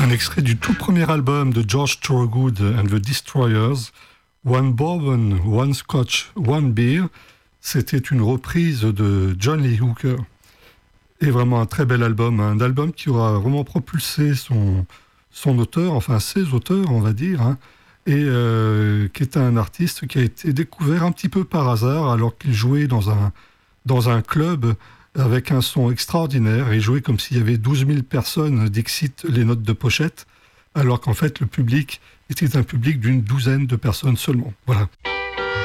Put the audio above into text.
Un extrait du tout premier album de George Thorogood and the Destroyers, One Bourbon, One Scotch, One Beer. C'était une reprise de John Lee Hooker. Et vraiment un très bel album, un album qui aura vraiment propulsé son auteur, enfin ses auteurs, on va dire, hein, et qui est un artiste qui a été découvert un petit peu par hasard alors qu'il jouait dans un club avec un son extraordinaire et jouait comme s'il y avait 12 000 personnes dixit les notes de pochette, alors qu'en fait le public était un public d'une douzaine de personnes seulement. Voilà.